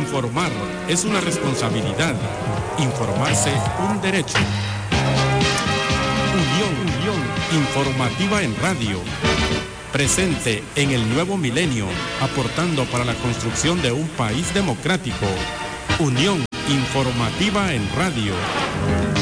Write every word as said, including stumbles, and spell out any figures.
Informar es una responsabilidad. Informarse un derecho. Unión, Unión Informativa en Radio. Presente en el nuevo milenio, aportando para la construcción de un país democrático. Unión Informativa en Radio.